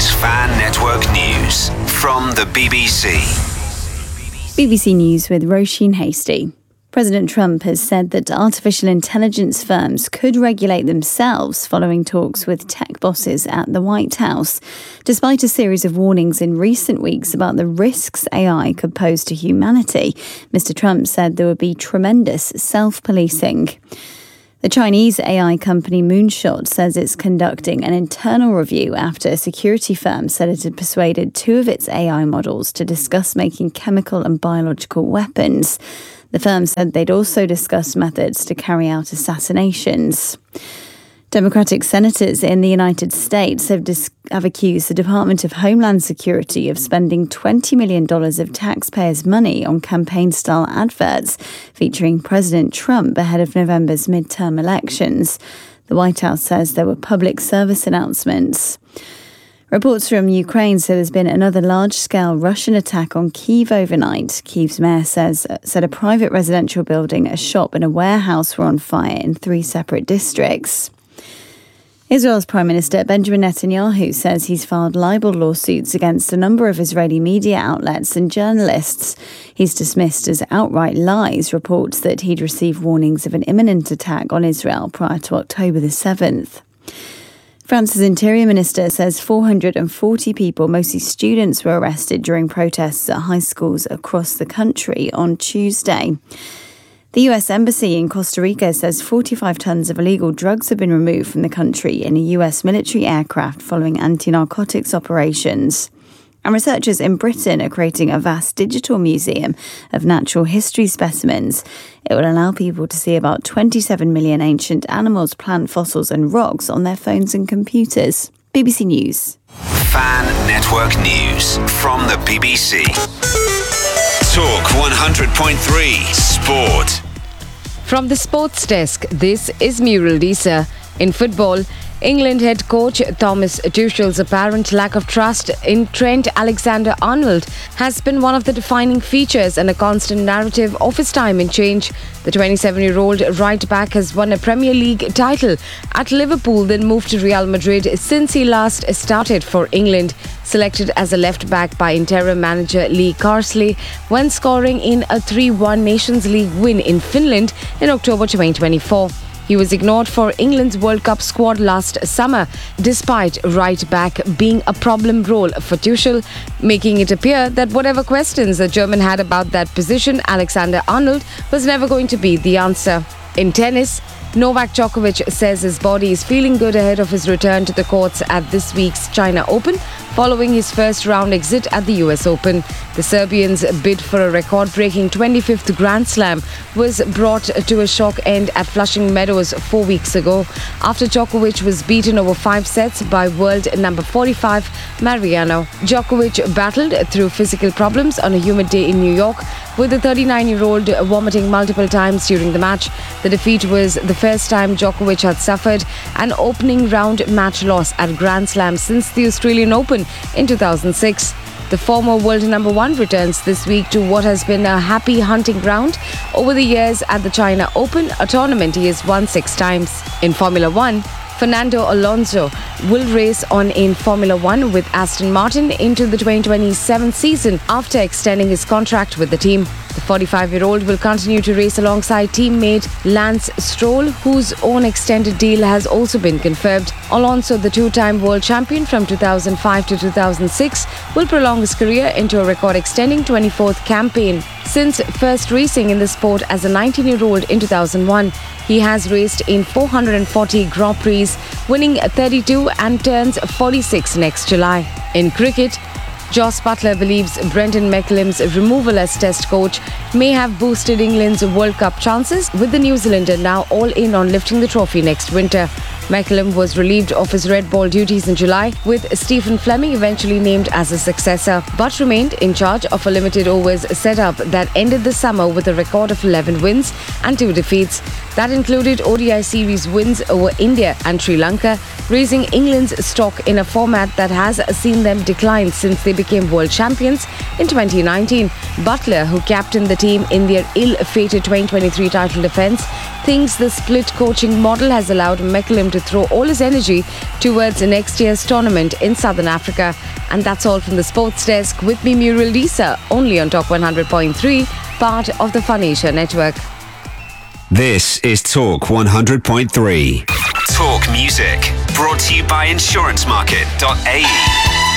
is Fan Network News from the BBC. BBC News with Roisin Hasty. President Trump has said that artificial intelligence firms could regulate themselves following talks with tech bosses at the White House, despite a series of warnings in recent weeks about the risks AI could pose to humanity. Mr. Trump said there would be tremendous self-policing. The Chinese AI company Moonshot says it's conducting an internal review after a security firm said it had persuaded two of its AI models to discuss making chemical and biological weapons. The firm said they'd also discussed methods to carry out assassinations. Democratic senators in the United States have accused the Department of Homeland Security of spending $20 million of taxpayers' money on campaign-style adverts featuring President Trump ahead of November's midterm elections. The White House says there were public service announcements. Reports from Ukraine say there's been another large-scale Russian attack on Kyiv overnight. Kyiv's mayor said a private residential building, a shop and a warehouse were on fire in 3 separate districts. Israel's Prime Minister Benjamin Netanyahu says he's filed libel lawsuits against a number of Israeli media outlets and journalists. He's dismissed as outright lies reports that he'd received warnings of an imminent attack on Israel prior to October the 7th. France's Interior Minister says 440 people, mostly students, were arrested during protests at high schools across the country on Tuesday. The US Embassy in Costa Rica says 45 tons of illegal drugs have been removed from the country in a US military aircraft following anti-narcotics operations. And researchers in Britain are creating a vast digital museum of natural history specimens. It will allow people to see about 27 million ancient animals, plant fossils and rocks on their phones and computers. BBC News. Fan Network News from the BBC. Talk 100.3 Sport. From the sports desk, this is Muriel Deesa. In football, England head coach Thomas Tuchel's apparent lack of trust in Trent Alexander-Arnold has been one of the defining features and a constant narrative of his time in change. The 27-year-old right-back has won a Premier League title at Liverpool, then moved to Real Madrid since he last started for England. Selected as a left-back by interim manager Lee Carsley when scoring in a 3-1 Nations League win in Finland in October 2024. He was ignored for England's World Cup squad last summer, despite right-back being a problem role for Tuchel, making it appear that whatever questions the German had about that position, Alexander-Arnold was never going to be the answer. In tennis, Novak Djokovic says his body is feeling good ahead of his return to the courts at this week's China Open, following his first-round exit at the US Open. The Serbian's bid for a record-breaking 25th Grand Slam was brought to a shock end at Flushing Meadows 4 weeks ago, after Djokovic was beaten over 5 sets by world number 45 Mariano. Djokovic battled through physical problems on a humid day in New York, with the 39-year-old vomiting multiple times during the match. The defeat was the first time Djokovic had suffered an opening round match loss at Grand Slam since the Australian Open in 2006. The former world number 1 returns this week to what has been a happy hunting ground over the years at the China Open, a tournament he has won 6 times. In Formula 1, Fernando Alonso will race on in Formula 1 with Aston Martin into the 2027 season after extending his contract with the team. The 45-year-old will continue to race alongside teammate Lance Stroll, whose own extended deal has also been confirmed. Alonso, the 2-time world champion from 2005 to 2006, will prolong his career into a record-extending 24th campaign. Since first racing in the sport as a 19-year-old in 2001, he has raced in 440 Grand Prix, winning 32 and turns 46 next July. In cricket, Jos Buttler believes Brendan McCullum's removal as Test coach may have boosted England's World Cup chances, with the New Zealander now all in on lifting the trophy next winter. McCullum was relieved of his red ball duties in July, with Stephen Fleming eventually named as a successor, but remained in charge of a limited overs setup that ended the summer with a record of 11 wins and 2 defeats. That included ODI series wins over India and Sri Lanka, raising England's stock in a format that has seen them decline since they became world champions in 2019. Butler, who captained the team in their ill-fated 2023 title defence, thinks the split coaching model has allowed McCullum to throw all his energy towards next year's tournament in Southern Africa. And that's all from the Sports Desk. With me, Muriel Lisa, only on Talk 100.3, part of the Fun Asia network. This is Talk 100.3. Talk Music, brought to you by insurancemarket.ae.